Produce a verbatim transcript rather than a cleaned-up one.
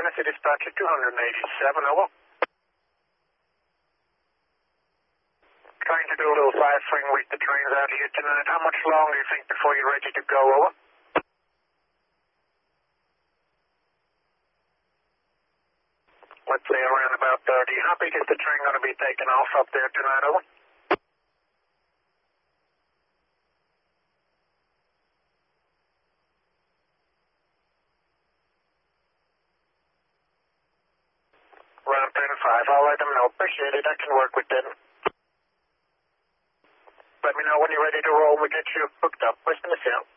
Tennessee Dispatcher two eighty-seven, over. Trying to do a little ciphering with the trains out here tonight. How much longer do you think before you're ready to go, over? Let's say around about thirty. How big is the train going to be taking off up there tonight, over? Around ten five. I'll let them know. Appreciate it. I can work with them. Let me know when you're ready to roll. We get you hooked up. Listen to sound.